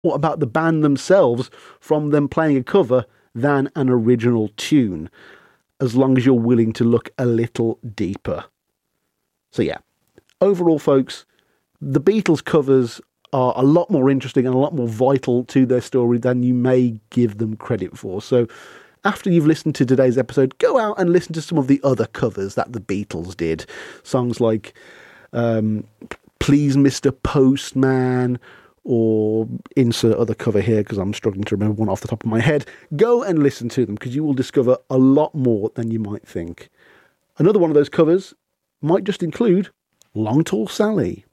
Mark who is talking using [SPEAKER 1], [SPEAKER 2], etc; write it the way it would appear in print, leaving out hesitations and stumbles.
[SPEAKER 1] more about the band themselves from them playing a cover than an original tune, as long as you're willing to look a little deeper. So yeah, overall, folks, the Beatles covers are a lot more interesting and a lot more vital to their story than you may give them credit for. So after you've listened to today's episode, go out and listen to some of the other covers that the Beatles did. Songs like Please Mr. Postman, or insert other cover here because I'm struggling to remember one off the top of my head. Go and listen to them because you will discover a lot more than you might think. Another one of those covers might just include Long Tall Sally.